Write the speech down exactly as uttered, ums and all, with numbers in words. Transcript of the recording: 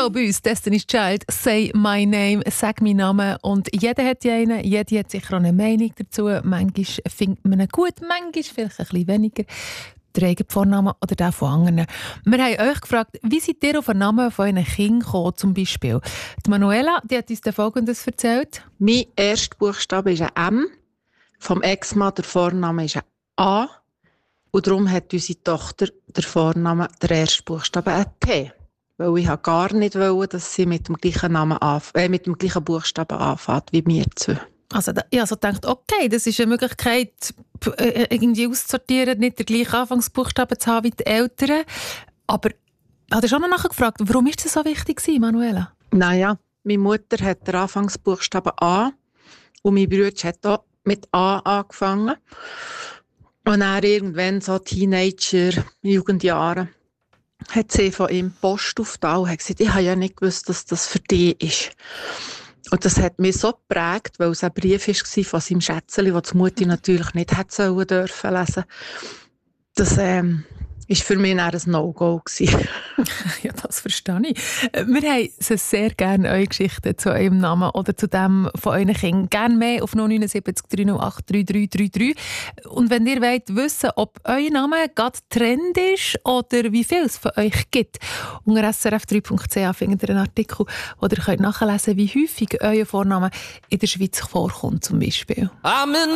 So, bei uns, Destiny's Child, «Say my name», «Sag meinen Namen». Und jeder hat ja einen, jeder hat sicher auch eine Meinung dazu. Manchmal findet man ihn gut, manchmal vielleicht ein bisschen weniger. Der eigene Vorname oder der von anderen. Wir haben euch gefragt, wie seid ihr auf den Namen von euren Kindern gekommen, zum Beispiel? Die Manuela, die hat uns Folgendes erzählt. Mein erster Buchstabe ist ein M. Vom Ex-Mann der Vorname ist ein A. Und darum hat unsere Tochter der Vorname der erste Buchstabe ein T. Weil ich gar nicht wollte, dass sie mit dem gleichen Namen anf- äh, mit dem gleichen Buchstaben anfängt wie wir zwei. Also, ich also dachte, okay, das ist eine Möglichkeit, irgendwie auszusortieren, nicht den gleichen Anfangsbuchstaben zu haben wie die Eltern. Aber hat er schon noch nachgefragt, warum ist das so wichtig gewesen, Manuela? Naja, meine Mutter hat den Anfangsbuchstaben A und mein Bruder hat auch mit A angefangen. Und dann irgendwann, so Teenager, Jugendjahre, hat sie von ihm Post aufgetan und hat gesagt, ich habe ja nicht gewusst, dass das für dich ist. Und das hat mich so geprägt, weil es ein Brief war von seinem Schätzeli, den die Mutti natürlich nicht hätte sollen dürfen lesen. Das ähm, war für mich ein No-Go gewesen. Ja, das verstehe ich. Wir haben sehr gerne eure Geschichten zu eurem Namen oder zu dem von euren Kindern. Gerne mehr auf null neun sieben drei null acht drei drei drei drei. Und wenn ihr wollt wissen, ob euer Name gerade Trend ist oder wie viel es von euch gibt, unter s r f drei punkt c h findet ihr einen Artikel, wo ihr könnt nachlesen könnt, wie häufig euer Vorname in der Schweiz vorkommt, zum Beispiel.